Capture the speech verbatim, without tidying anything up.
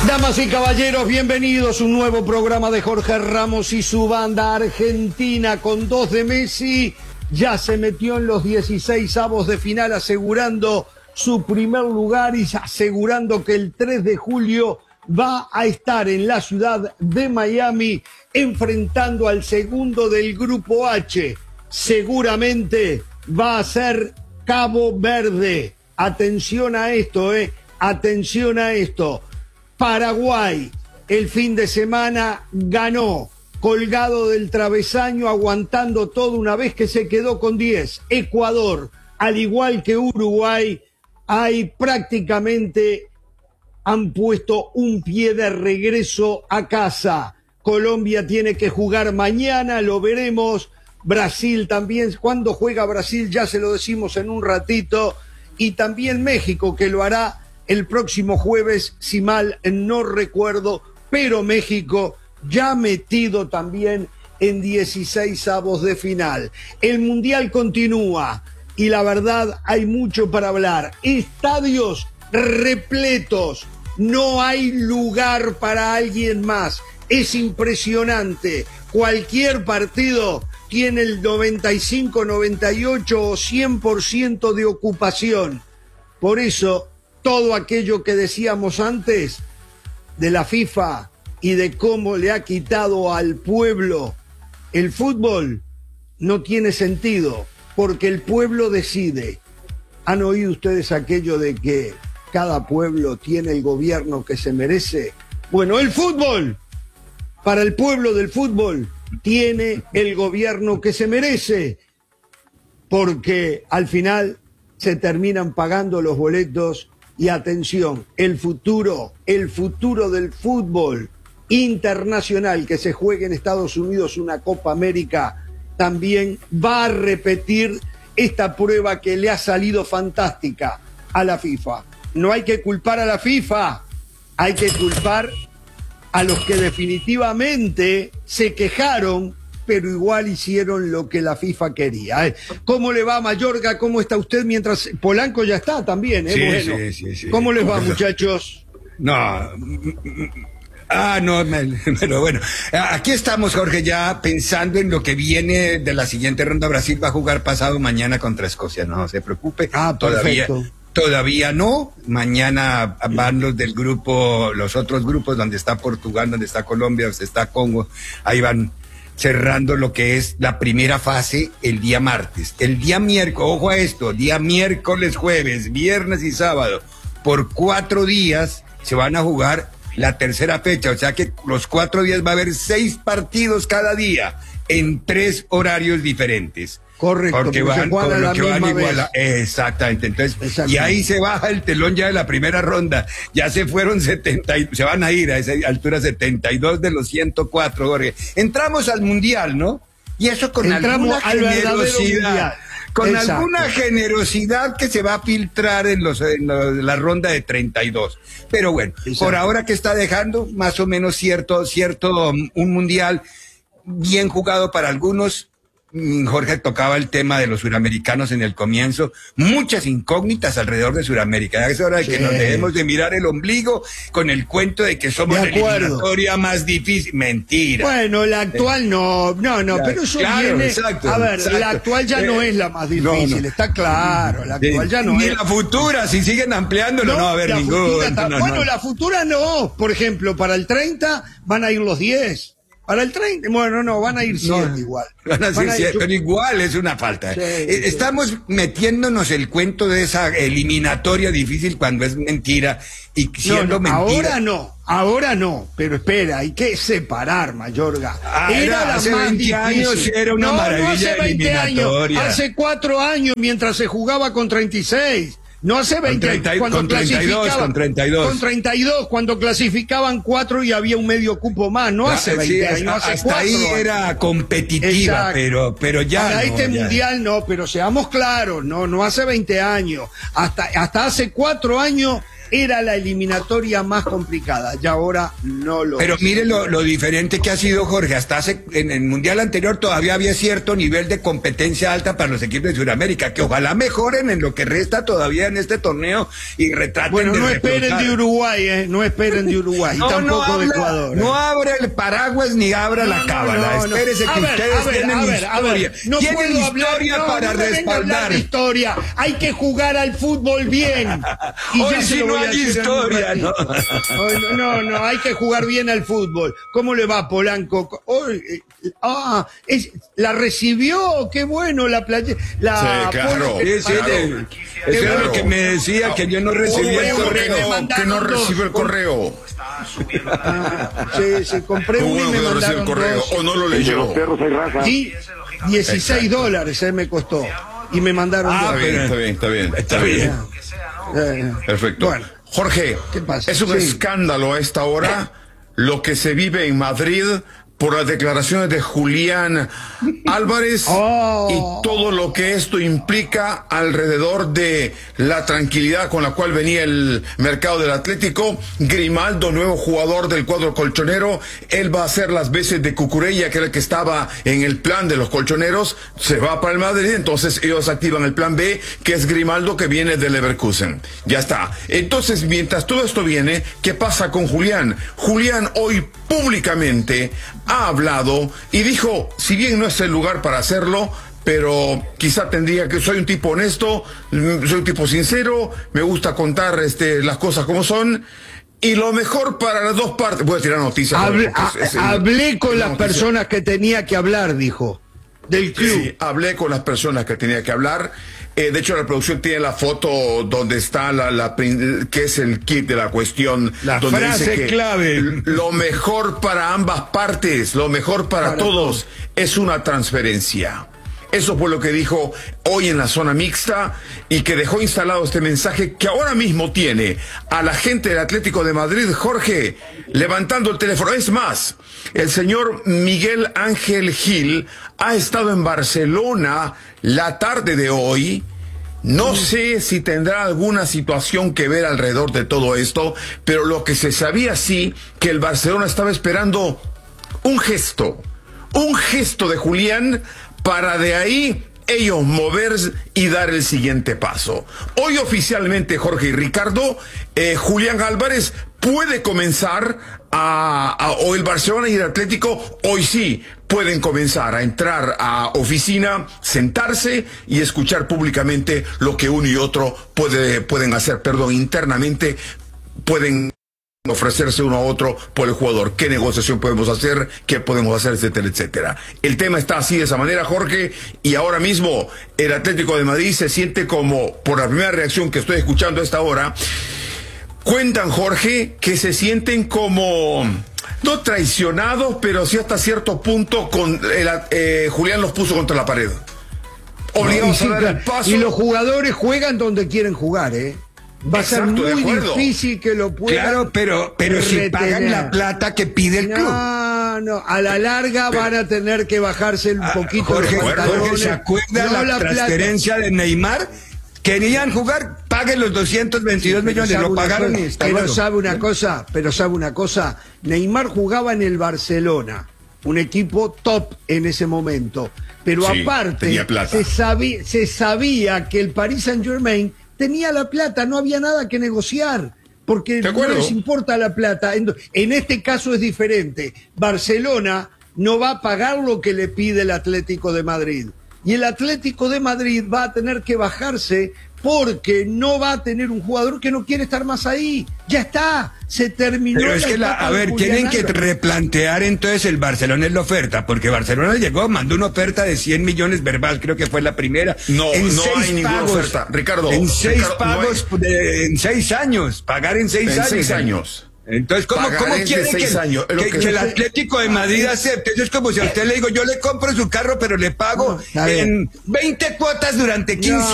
Damas y caballeros, bienvenidos a un nuevo programa de Jorge Ramos y su banda. Argentina con dos de Messi ya se metió en los dieciséis avos de final, asegurando su primer lugar y asegurando que el tres de julio va a estar en la ciudad de Miami enfrentando al segundo del grupo H. Seguramente va a ser Cabo Verde. Atención a esto, eh. Atención a esto. Paraguay el fin de semana ganó, colgado del travesaño, aguantando todo una vez que se quedó con diez. Ecuador, al igual que Uruguay, hay prácticamente han puesto un pie de regreso a casa. Colombia tiene que jugar mañana, lo veremos. Brasil también, cuando juega Brasil ya se lo decimos en un ratito. Y también México, que lo hará el próximo jueves, si mal no recuerdo, pero México ya metido también en dieciséis avos de final. El Mundial continúa y la verdad hay mucho para hablar. Estadios repletos, no hay lugar para alguien más. Es impresionante. Cualquier partido tiene el noventa y cinco, noventa y ocho o cien por ciento de ocupación. Por eso, todo aquello que decíamos antes de la FIFA y de cómo le ha quitado al pueblo el fútbol no tiene sentido, porque el pueblo decide. ¿Han oído ustedes aquello de que cada pueblo tiene el gobierno que se merece? Bueno, el fútbol, para el pueblo del fútbol, tiene el gobierno que se merece, porque al final se terminan pagando los boletos. Y atención, el futuro, el futuro del fútbol internacional que se juegue en Estados Unidos, una Copa América, también va a repetir esta prueba que le ha salido fantástica a la FIFA. No hay que culpar a la FIFA, hay que culpar a los que definitivamente se quejaron, pero igual hicieron lo que la FIFA quería. ¿Cómo le va, Mayorga? ¿Cómo está usted? Mientras Polanco ya está también, ¿eh? Sí, Bueno, sí, sí, sí. ¿cómo les va, muchachos? No, ah, no, pero bueno, aquí estamos, Jorge, ya pensando en lo que viene de la siguiente ronda. Brasil va a jugar pasado mañana contra Escocia, no se preocupe. Ah, todavía, perfecto. Todavía no, mañana van los del grupo, los otros grupos donde está Portugal, donde está Colombia, donde está Congo, ahí van cerrando lo que es la primera fase el día martes. El día miércoles, ojo a esto, día miércoles, jueves, viernes y sábado, por cuatro días se van a jugar la tercera fecha, o sea que los cuatro días va a haber seis partidos cada día en tres horarios diferentes. Correcto, porque van, porque con lo la que van misma igual a, exactamente, entonces, Exactamente. Y ahí se baja el telón ya de la primera ronda, ya se fueron setenta, se van a ir a esa altura setenta y dos de los ciento cuatro, Jorge. Entramos al Mundial, ¿no? Y eso con Entramos alguna al generosidad, con Exacto. alguna generosidad que se va a filtrar en, los, en los, la ronda de treinta y dos. Pero bueno, Exacto. Por ahora que está dejando más o menos cierto, cierto, um, un Mundial bien jugado para algunos. Jorge tocaba el tema de los suramericanos en el comienzo, muchas incógnitas alrededor de Suramérica. Es hora de que Sí. nos dejemos de mirar el ombligo con el cuento de que somos la eliminatoria más difícil. Mentira. Bueno, la actual no, no, no, Claro, pero eso claro, viene, exacto, a ver, exacto. la actual ya no Eh, es la más no, difícil, no. está claro, la actual ya no Ni es. la futura, si siguen ampliándolo, no, no va a haber la ningún. futura está- no, bueno, no. la futura no, por ejemplo, para el treinta van a ir los diez. Para el treinta, bueno, no, van a ir siete No, igual. Van a Van ser a ir- siete, pero igual es una falta. Sí, Eh, sí. Estamos metiéndonos el cuento de esa eliminatoria difícil cuando es mentira y No, siendo no, mentira. ahora no, ahora no, pero espera, hay que separar, Mayorga. Ah, era la hace más veinte difícil. años, era una no, maravilla no hace veinte eliminatoria. años, hace cuatro años mientras se jugaba con treinta y seis. No hace veinte treinta, años, cuando con treinta y dos, clasificaban- con treinta y dos. Con treinta y dos, cuando clasificaban cuatro y había un medio cupo más, no hace Ah, veinte sí, años, hasta, hace hasta cuatro ahí años. era competitiva, Exacto. pero, pero ya. Para no, este ya. mundial no, pero seamos claros, no, no hace veinte años, hasta, hasta hace cuatro años era la eliminatoria más complicada y ahora no lo Pero es. mire lo, lo diferente que ha sido, Jorge. Hasta hace, en el Mundial anterior todavía había cierto nivel de competencia alta para los equipos de Sudamérica, que ojalá mejoren en lo que resta todavía en este torneo y retraten Bueno, de no esperen reflotar. de Uruguay, ¿eh? No esperen de Uruguay, No, y tampoco no de habla- Ecuador. ¿eh? No abra el paraguas ni abra No, la no, cábala. no, no. Espérese A que ver, ustedes a ver, tienen a ver, a ver. historia. No tienen puedo hablar, historia no, para no me venga a hablar respaldar. de historia. Hay que jugar al fútbol bien. Y Hoy ya se sí lo no voy a hay decir en un historia, ratito. Hoy no, no, no, hay que jugar bien al fútbol. ¿Cómo le va, Polanco? Hoy, eh, ah, es, ¿la recibió? Qué bueno la playa. La Sí, claro. Sí, sí, Ah, de- qué eso es bueno. lo que me decía, que yo no recibí el bueno, correo. me Que no, mandaron que no dos. recibió el correo. Ah, sí, sí, compré Qué uno y bueno me que no recibió mandaron el correo. dos. O no lo leyó. Y dieciséis Exacto. dólares eh, me costó. Y me mandaron Ah, dos. Está bien, está bien, está bien. Está bien. Eh, Perfecto. Bueno. Jorge, ¿Qué pasa? es un Sí. escándalo a esta hora lo que se vive en Madrid por las declaraciones de Julián Álvarez Oh. y todo lo que esto implica alrededor de la tranquilidad con la cual venía el mercado del Atlético. Grimaldo, nuevo jugador del cuadro colchonero, él va a hacer las veces de Cucurella, que era el que estaba en el plan de los colchoneros, se va para el Madrid, entonces ellos activan el plan B, que es Grimaldo, que viene del Leverkusen. Ya está. Entonces, mientras todo esto viene, ¿qué pasa con Julián? Julián hoy públicamente ha hablado y dijo, si bien no es el lugar para hacerlo, pero quizá tendría que, soy un tipo honesto, mm, soy un tipo sincero, me gusta contar este, las cosas como son, y lo mejor para las dos partes, voy a tirar noticias. Hablé, porque es- es- a- hablé con es las noticia. personas que tenía que hablar, dijo. Del club. Sí, hablé con las personas que tenía que hablar. Eh, de hecho, la producción tiene la foto donde está la, la prin- que es el kit de la cuestión. La donde frase dice que clave. lo mejor para ambas partes, lo mejor para, Para todos, es una transferencia. Eso fue lo que dijo hoy en la zona mixta y que dejó instalado este mensaje que ahora mismo tiene a la gente del Atlético de Madrid, Jorge, levantando el teléfono. Es más, el señor Miguel Ángel Gil ha estado en Barcelona la tarde de hoy. No sé si tendrá alguna situación que ver alrededor de todo esto, pero lo que se sabía sí, que el Barcelona estaba esperando un gesto, un gesto de Julián para de ahí ellos moverse y dar el siguiente paso. Hoy oficialmente, Jorge y Ricardo, eh, Julián Álvarez puede comenzar a, a, o el Barcelona y el Atlético, hoy sí, pueden comenzar a entrar a oficina, sentarse y escuchar públicamente lo que uno y otro puede, pueden hacer, perdón, internamente, pueden ofrecerse uno a otro por el jugador, qué negociación podemos hacer, qué podemos hacer, etcétera, etcétera. El tema está así de esa manera, Jorge, y ahora mismo el Atlético de Madrid se siente como, por la primera reacción que estoy escuchando a esta hora, cuentan, Jorge, que se sienten como no traicionados, pero sí hasta cierto punto con el, eh, Julián los puso contra la pared. Obligados Y sí, a dar claro. el paso. Y los jugadores juegan donde quieren jugar, ¿eh? Va a Exacto, ser de muy acuerdo. difícil que lo puedan. Claro, pero, pero si retener. pagan la plata que pide el club. No, no, a la larga van a tener que bajarse un poquito Jorge, los pantalones. Jorge, ¿se acuerda No la, plata. transferencia de Neymar? Querían jugar, paguen los doscientos veintidós Pero millones, sabe lo una pagaron cosa, y está pero luego. sabe una cosa, pero sabe una cosa, Neymar jugaba en el Barcelona, un equipo top en ese momento, pero Sí, aparte tenía plata. se sabía, se sabía que el Paris Saint-Germain tenía la plata, no había nada que negociar, porque De no acuerdo. les importa la plata. En, en este caso es diferente. Barcelona no va a pagar lo que le pide el Atlético de Madrid. Y el Atlético de Madrid va a tener que bajarse porque no va a tener un jugador que no quiere estar más ahí. Ya está, se terminó. Pero es que, la, etapa a de ver, Julián tienen que Álvarez. replantear entonces el Barcelona en la oferta, porque Barcelona llegó, mandó una oferta de cien millones verbal, creo que fue la primera. No, en no seis hay ninguna pagos, oferta. Ricardo, En seis Ricardo, no pagos, de- en seis años, pagar en seis En años. seis años. Entonces, ¿cómo, Pagarés cómo de quiere que, seis años, es lo que- que- que el Atlético de Madrid acepte? Eso es como si a usted le digo, yo le compro su carro, pero le pago No, está bien. en veinte cuotas durante quince No.